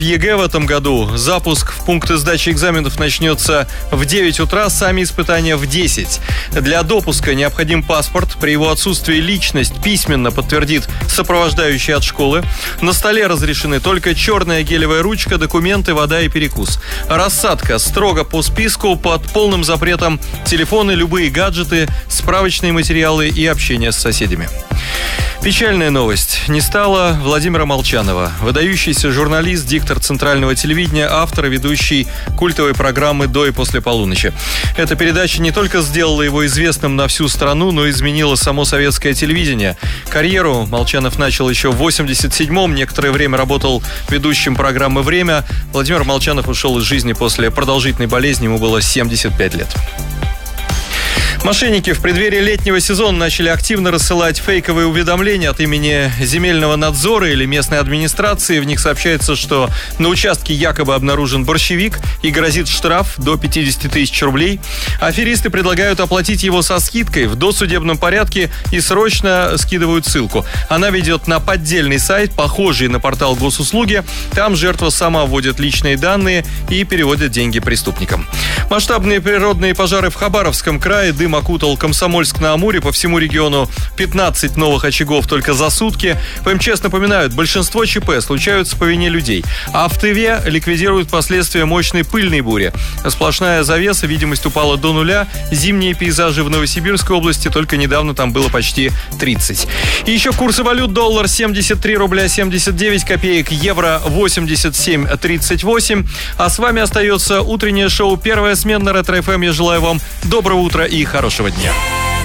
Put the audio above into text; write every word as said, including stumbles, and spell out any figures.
ЕГЭ в этом году. Запуск в пункты сдачи экзаменов начнется в девять утра, сами испытания в десять. Для допуска необходим паспорт. При его отсутствии личность письменно подтвердит сопровождающий от школы. На столе разрешены только черная гелевая ручка, документы, вода и перекус. Рассадка строго по списку, под полным запретом телефоны, любые гаджеты, справочные материалы и общение с соседями. Печальная новость. Не стало Владимира Молчанова. Выдающийся журналист, диктор центрального телевидения, автор и ведущий культовой программы «До и после полуночи». Эта передача не только сделала его известным на всю страну, но и изменила само советское телевидение. Карьеру Молчанов начал еще в восемьдесят седьмом, некоторое время работал ведущим программы «Время». Владимир Молчанов ушел из жизни после продолжительной болезни, ему было семьдесят пять лет. Мошенники в преддверии летнего сезона начали активно рассылать фейковые уведомления от имени земельного надзора или местной администрации. В них сообщается, что на участке якобы обнаружен борщевик и грозит штраф до пятьдесят тысяч рублей. Аферисты предлагают оплатить его со скидкой в досудебном порядке и срочно скидывают ссылку. Она ведет на поддельный сайт, похожий на портал госуслуги. Там жертва сама вводит личные данные и переводит деньги преступникам. Масштабные природные пожары в Хабаровском крае. Дым окутал Комсомольск-на-Амуре. По всему региону пятнадцать новых очагов только за сутки. В МЧС напоминают, большинство ЧП случаются по вине людей. А в Тыве ликвидируют последствия мощной пыльной бури. Сплошная завеса, видимость упала до нуля. Зимние пейзажи в Новосибирской области, только недавно там было почти тридцать. И еще курсы валют: доллар семьдесят три рубля семьдесят девять копеек, евро восемьдесят семь тридцать восемь. А с вами остается утреннее шоу «Первая смена» Ретро-ФМ. Я желаю вам доброго утра и хорошего дня.